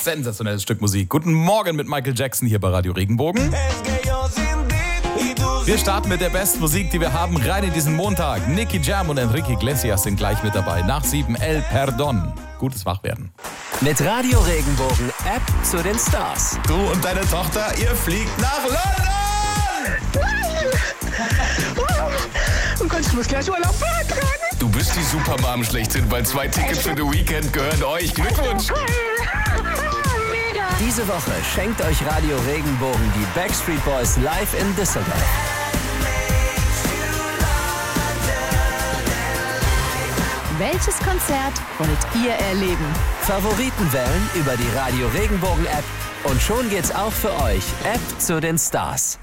sensationelles Stück Musik. Guten Morgen mit Michael Jackson hier bei Radio Regenbogen. Wir starten mit der besten Musik, die wir haben, rein in diesen Montag. Nicky Jam und Enrique Iglesias sind gleich mit dabei. Nach 7 El Perdón. Gutes Wachwerden. Mit Radio Regenbogen, App zu den Stars. Du und deine Tochter, ihr fliegt nach London! Oh Gott, ich muss gleich Urlaub beantragen. Du bist die Supermom schlechthin, weil 2 Tickets für The Weekend gehören euch. Glückwunsch! Diese Woche schenkt euch Radio Regenbogen die Backstreet Boys live in Düsseldorf. Welches Konzert wollt ihr erleben? Favoriten wählen über die Radio Regenbogen App und schon geht's auch für euch. App zu den Stars.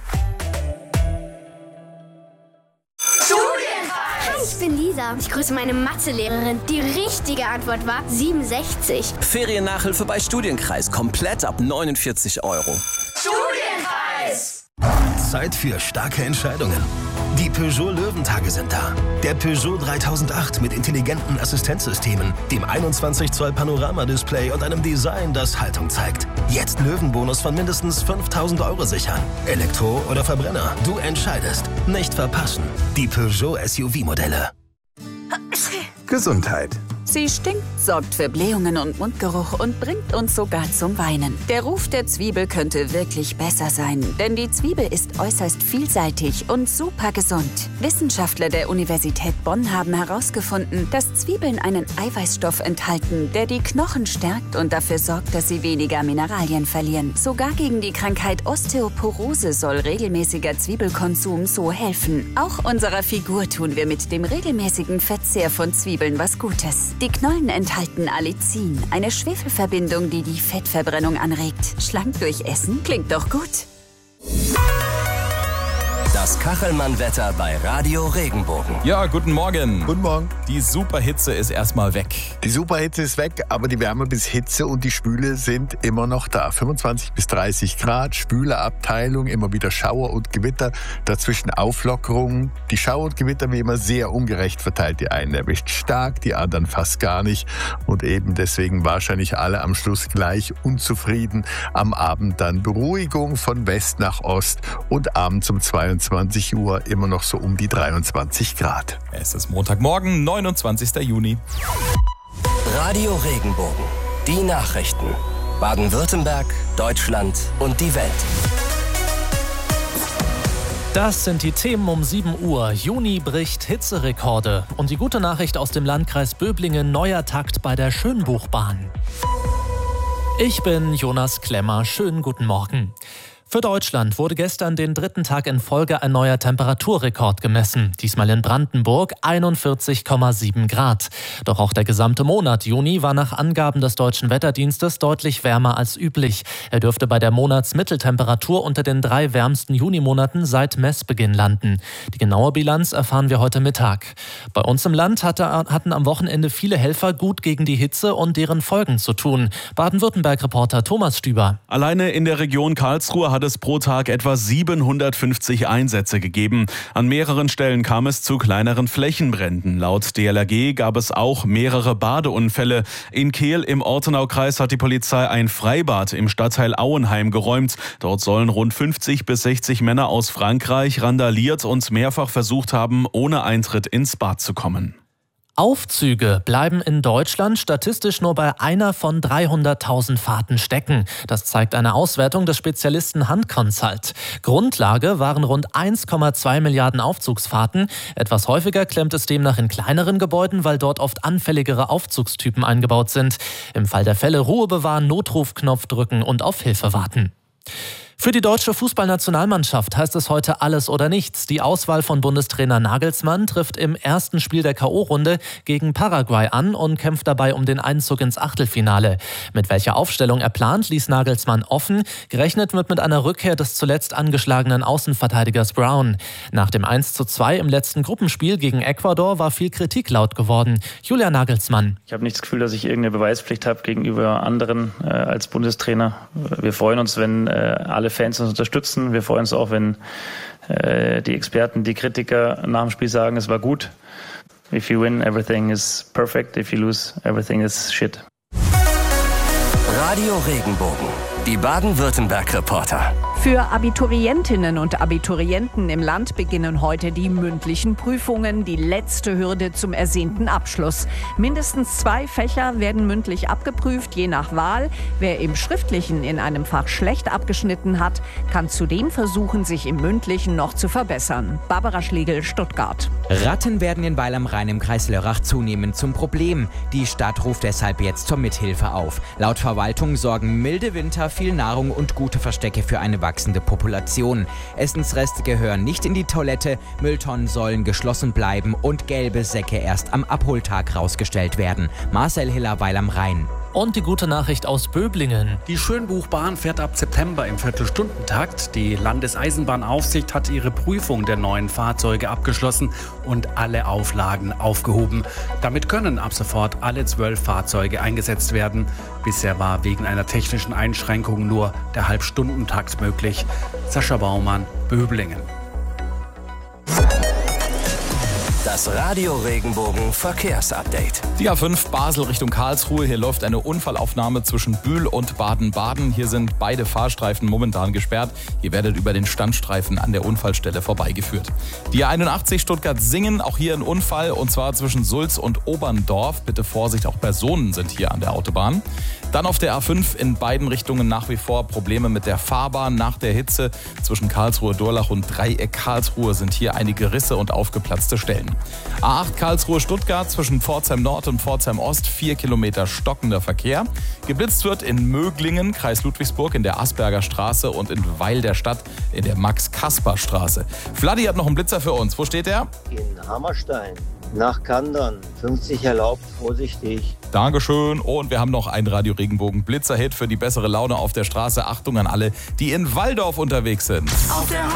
Ich bin Lisa. Ich grüße meine Mathelehrerin. Die richtige Antwort war 67. Feriennachhilfe bei Studienkreis. Komplett ab 49 €. Studienkreis! Zeit für starke Entscheidungen. Die Peugeot Löwentage sind da. Der Peugeot 3008 mit intelligenten Assistenzsystemen, dem 21 Zoll Panoramadisplay und einem Design, das Haltung zeigt. Jetzt Löwenbonus von mindestens 5.000 € sichern. Elektro oder Verbrenner, du entscheidest. Nicht verpassen. Die Peugeot SUV-Modelle. Gesundheit. Sie stinkt, sorgt für Blähungen und Mundgeruch und bringt uns sogar zum Weinen. Der Ruf der Zwiebel könnte wirklich besser sein, denn die Zwiebel ist äußerst vielseitig und super gesund. Wissenschaftler der Universität Bonn haben herausgefunden, dass Zwiebeln einen Eiweißstoff enthalten, der die Knochen stärkt und dafür sorgt, dass sie weniger Mineralien verlieren. Sogar gegen die Krankheit Osteoporose soll regelmäßiger Zwiebelkonsum so helfen. Auch unserer Figur tun wir mit dem regelmäßigen Verzehr von Zwiebeln was Gutes. Die Knollen enthalten Allicin, eine Schwefelverbindung, die die Fettverbrennung anregt. Schlank durch Essen klingt doch gut. Das Kachelmann-Wetter bei Radio Regenbogen. Ja, guten Morgen. Guten Morgen. Die Superhitze ist erstmal weg. Die Superhitze ist weg, aber die Wärme bis Hitze und die Schwüle sind immer noch da. 25 bis 30 Grad, schwüle Abteilung, immer wieder Schauer und Gewitter, dazwischen Auflockerungen. Die Schauer und Gewitter wie immer sehr ungerecht verteilt. Die einen erwischt stark, die anderen fast gar nicht. Und eben deswegen wahrscheinlich alle am Schluss gleich unzufrieden. Am Abend dann Beruhigung von West nach Ost und abends um 22 Uhr immer noch so um die 23 Grad. Es ist Montagmorgen, 29. Juni. Radio Regenbogen. Die Nachrichten. Baden-Württemberg, Deutschland und die Welt. Das sind die Themen um 7 Uhr. Juni bricht Hitzerekorde. Und die gute Nachricht aus dem Landkreis Böblingen: neuer Takt bei der Schönbuchbahn. Ich bin Jonas Klemmer. Schönen guten Morgen. Für Deutschland wurde gestern den 3. Tag in Folge ein neuer Temperaturrekord gemessen. Diesmal in Brandenburg 41,7 Grad. Doch auch der gesamte Monat Juni war nach Angaben des Deutschen Wetterdienstes deutlich wärmer als üblich. Er dürfte bei der Monatsmitteltemperatur unter den 3 wärmsten Junimonaten seit Messbeginn landen. Die genaue Bilanz erfahren wir heute Mittag. Bei uns im Land hatten am Wochenende viele Helfer gut gegen die Hitze und deren Folgen zu tun. Baden-Württemberg-Reporter Thomas Stüber. Alleine in der Region Karlsruhe hat es pro Tag etwa 750 Einsätze gegeben. An mehreren Stellen kam es zu kleineren Flächenbränden. Laut DLRG gab es auch mehrere Badeunfälle. In Kehl im Ortenaukreis hat die Polizei ein Freibad im Stadtteil Auenheim geräumt. Dort sollen rund 50 bis 60 Männer aus Frankreich randaliert und mehrfach versucht haben, ohne Eintritt ins Bad zu kommen. Aufzüge bleiben in Deutschland statistisch nur bei einer von 300.000 Fahrten stecken. Das zeigt eine Auswertung des Spezialisten Hunt Consult. Grundlage waren rund 1,2 Milliarden Aufzugsfahrten. Etwas häufiger klemmt es demnach in kleineren Gebäuden, weil dort oft anfälligere Aufzugstypen eingebaut sind. Im Fall der Fälle Ruhe bewahren, Notrufknopf drücken und auf Hilfe warten. Für die deutsche Fußballnationalmannschaft heißt es heute alles oder nichts. Die Auswahl von Bundestrainer Nagelsmann trifft im ersten Spiel der K.O.-Runde gegen Paraguay an und kämpft dabei um den Einzug ins Achtelfinale. Mit welcher Aufstellung er plant, ließ Nagelsmann offen. Gerechnet wird mit einer Rückkehr des zuletzt angeschlagenen Außenverteidigers Brown. Nach dem 1:2 im letzten Gruppenspiel gegen Ecuador war viel Kritik laut geworden. Julian Nagelsmann. Ich habe nicht das Gefühl, dass ich irgendeine Beweispflicht habe gegenüber anderen als Bundestrainer. Wir freuen uns, wenn alle Fans uns unterstützen. Wir freuen uns auch, wenn die Experten, die Kritiker nach dem Spiel sagen, es war gut. If you win, everything is perfect. If you lose, everything is shit. Radio Regenbogen, die Baden-Württemberg-Reporter. Für Abiturientinnen und Abiturienten im Land beginnen heute die mündlichen Prüfungen, die letzte Hürde zum ersehnten Abschluss. Mindestens 2 Fächer werden mündlich abgeprüft, je nach Wahl. Wer im Schriftlichen in einem Fach schlecht abgeschnitten hat, kann zudem versuchen, sich im Mündlichen noch zu verbessern. Barbara Schlegel, Stuttgart. Ratten werden in Weil am Rhein im Kreis Lörrach zunehmend zum Problem. Die Stadt ruft deshalb jetzt zur Mithilfe auf. Laut Verwaltung sorgen milde Winter, viel Nahrung und gute Verstecke für eine wachsende Population. Essensreste gehören nicht in die Toilette, Mülltonnen sollen geschlossen bleiben und gelbe Säcke erst am Abholtag rausgestellt werden. Marcel Hiller, Weil am Rhein. Und die gute Nachricht aus Böblingen. Die Schönbuchbahn fährt ab September im Viertelstundentakt. Die Landeseisenbahnaufsicht hat ihre Prüfung der neuen Fahrzeuge abgeschlossen und alle Auflagen aufgehoben. Damit können ab sofort alle 12 Fahrzeuge eingesetzt werden. Bisher war wegen einer technischen Einschränkung nur der Halbstundentakt möglich. Sascha Baumann, Böblingen. Das Radio Regenbogen Verkehrsupdate. Die A5 Basel Richtung Karlsruhe. Hier läuft eine Unfallaufnahme zwischen Bühl und Baden-Baden. Hier sind beide Fahrstreifen momentan gesperrt. Ihr werdet über den Standstreifen an der Unfallstelle vorbeigeführt. Die A81 Stuttgart-Singen, auch hier ein Unfall, und zwar zwischen Sulz und Oberndorf. Bitte Vorsicht, auch Personen sind hier an der Autobahn. Dann auf der A5 in beiden Richtungen nach wie vor Probleme mit der Fahrbahn. Nach der Hitze zwischen Karlsruhe-Durlach und Dreieck Karlsruhe sind hier einige Risse und aufgeplatzte Stellen. A8 Karlsruhe-Stuttgart zwischen Pforzheim Nord und Pforzheim Ost 4 Kilometer stockender Verkehr. Geblitzt wird in Möglingen, Kreis Ludwigsburg, in der Asperger Straße und in Weil der Stadt in der Max-Kasper-Straße. Vladi hat noch einen Blitzer für uns. Wo steht er? In Hammerstein. Nach Kandern. 50 erlaubt, vorsichtig. Dankeschön. Und wir haben noch einen Radio Regenbogen Blitzer-Hit für die bessere Laune auf der Straße. Achtung an alle, die in Walldorf unterwegs sind. Auf der